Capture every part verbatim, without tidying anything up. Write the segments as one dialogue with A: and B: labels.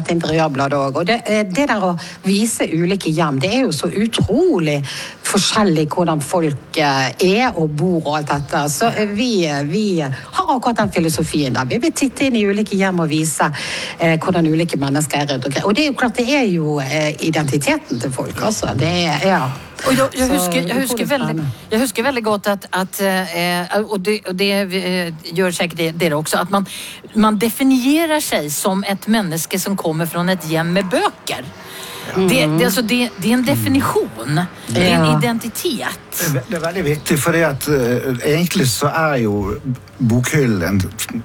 A: dette interiørbladet også. Og det, det der å vise ulike hjem, det er jo så utrolig forskjellig hvordan folk er og bor og alt dette. Så vi, vi har akkurat den filosofien der. Vi vil titte inn i ulike hjem og vise eh, hvordan ulike mennesker er rundt omkring. Og det er jo klart, det er jo eh, identiteten til folk, altså. Det er, ja.
B: Och jag, jag, husker, jag, husker väldigt, jag husker väldigt gott att, att eh, och det, och det eh, gör säkert det, det också, att man, man definierar sig som ett människa som kommer från ett hem med böcker. Mm. Det, det, alltså det, det är en definition, det är en identitet.
C: Det, det är väldigt viktigt, för det att uh, egentligen så är ju bokhyllen en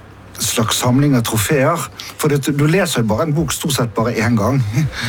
C: slags samling av troféer, for det, du leser jo bare en bok stort sett bare en gang.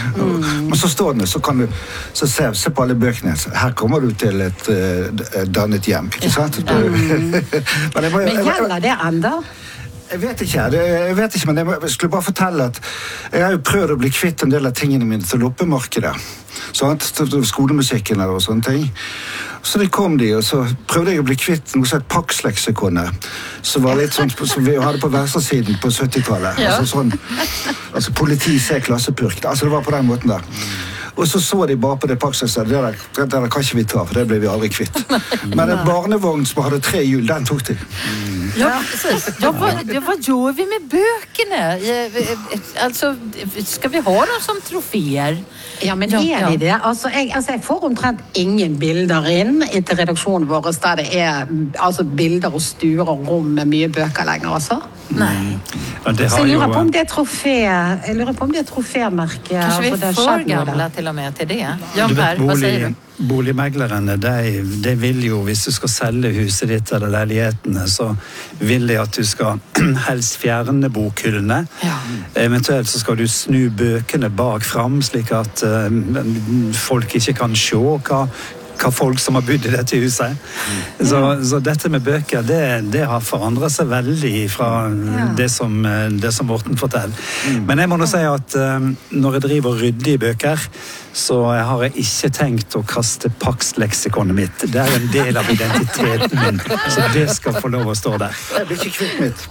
C: Mm. Men så står den, så kan du så se, se på alle bøkene. Her kommer du til et uh, dannet hjem, ikke sant? Ja. Mm. men, jeg må,
A: men gjelder det enda?
C: Jeg vet ikke, jeg vet ikke, men jeg skulle bare fortelle at jeg har jo prøvd å bli kvitt en del av tingene mine til loppemarkedet. Sånn, skolemusikken og sånne ting. Så det kom de, og så prøvde jeg å bli kvitt noe sånn Pax-leksikonet, som var litt sånn som vi hadde på venstresiden på syttitallet. Ja. Altså sånn, altså politi ser klassepurk. Altså det var på den måten der. Og så så de bare på det Pax-leksikonet, det der, det der kan ikke vi ta, for det ble vi aldri kvitt. Men en barnevogn som hadde tre hjul, den tok de.
B: Ja, precis. Ja, vad, ja, vad gör vi med böckerna? Alltså, ska vi ha dem som troféer?
A: Ja, men er de det? Altså, jeg, altså, jeg får omtrent ingen bilder inn til redaksjonen vår, der det er altså, bilder og stuer og rom med mye bøker lenger, altså.
B: Nei.
D: Ja, det har
A: så jeg lurer
D: jo,
A: på om det er trofé, jeg lurer på om det er trofémerke.
B: Kanskje vi er for gamle til og med til det? Jan Per, hva sier du?
D: Boligmeglerne, de, de vil jo, hvis du skal selge huset ditt eller leilighetene, så vil de at du skal helst fjerne bokhyllene. Ja. Eventuelt så skal du snu bøkene bak frem, slik at uh, folk ikke kan se hva hva folk som har bodd i dette huset. Så, så dette med bøker, det, det har forandret seg veldig fra ja. det, som, det som Morten forteller. Mm. Men jeg må nå si at um, når jeg driver og rydder i bøker, så har jeg ikke tenkt å kaste Pax-leksikonet mitt. Det er en del av identiteten min, så det skal få lov å stå der.
C: Jeg blir ikke kvitt mitt.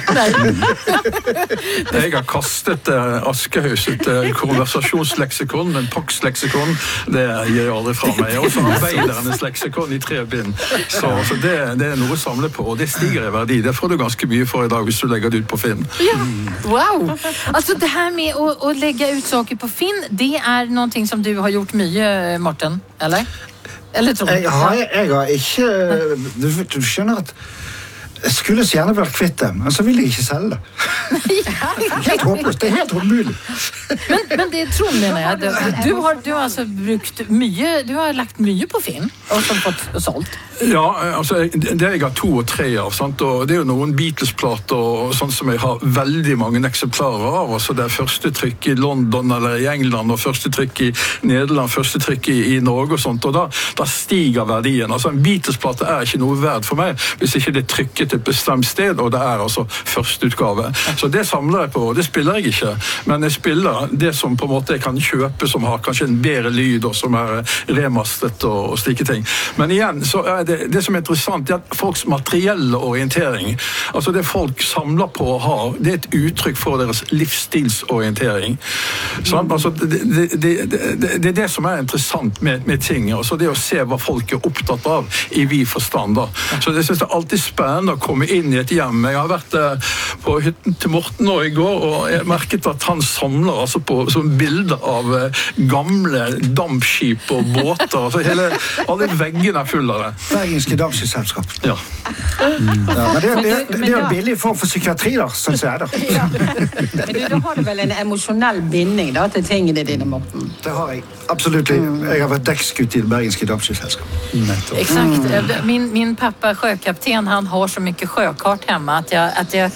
E: Jeg har kastet uh, Aschehoug sitt uh, konversasjonsleksikon, men Pax-leksikon, det gir jeg aldri fra meg. Og så arbeidernes leksikon i tre bind. Så, så det, det er noe å samle på, og det stiger i verdi. Det får du ganske mye for i dag hvis du legger det ut på Finn.
B: Ja, wow! Altså det her med å, å legge ut saker på Finn, det er noe som du har gjort mye, Morten, eller? Eller tror du?
C: Jeg har, jeg har ikke... Du, du skjønner at jeg skulle så gjerne vært kvitt dem, men så vil jeg ikke selge det. Helt håpløst, det er helt umulig.
B: Men, men det tror mener jeg. Du, du, har, du har altså brukt mye, du har lagt mye på Finn, og så fått solgt.
E: Ja, altså, det er jeg har to og tre av, sant? Og det er jo noen Beatles-plater og sånt som jeg har veldig mange eksemplarer av. Altså, det er første trykk i London eller i England, og første trykk i Nederland, første trykk i, i Norge og sånt, og da, da stiger verdien. Altså, en Beatles-plate er ikke noe verd for meg, hvis ikke det er trykket et bestemt sted, og det er altså første utgave. Så det samler jeg på, og det spiller jeg ikke, men jeg spiller det som på en måte jeg kan kjøpe, som har kanskje en bedre lyd, og som er remastet og, og slike ting. Men igjen, så er det Det, det som er interessant er at folks materielle orientering, altså det folk samler på og har, det er et uttrykk for deres livsstilsorientering. Sånn? Altså det, det, det, det, det er det som er interessant med, med ting, altså det å se hva folk er opptatt av i vid forstand. Da. Så jeg synes det er alltid spennende å komme inn i et hjem. Jeg har vært eh, på hytten til Morten nå i går, og jeg merket at han samler altså på sånn bilder av eh, gamle dampskip og båter, altså hele, alle veggene er full av det.
C: Bergenske Dampskipsselskap.
E: Ja.
C: Mm. Ja, men det, det, det, det er en billig form for psykiatri, da, synes jeg. Da.
A: Ja. Men du, da har du vel en emosjonell binding da, til tingene dine, Morten?
C: Det har jeg. Absolutt. Jeg har vært dekkskutt i Bergenske Dampskipsselskap.
B: Exakt. Min, min pappa, sjökapten, han har så mycket sjökart hemma att jag... Att jag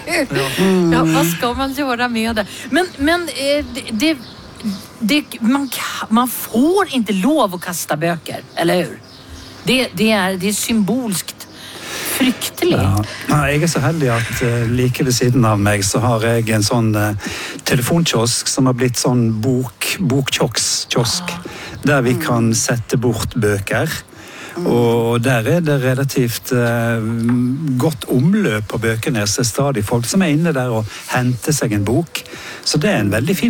B: ja, vad ska man göra med det? Men, men det... det, det man, man får inte lov att kasta böcker, eller hur? Det, det, er, det er symbolskt fryktelig.
D: Ja, jeg er så heldig at uh, like ved siden av meg så har jeg en sånn uh, telefonkiosk som har blitt sånn bok, bokkiosk, der vi kan sette bort bøker. Og der er det relativt uh, godt omløp på bøkene. Så er stadig folk som er inne der og henter seg en bok. Så det er en veldig fin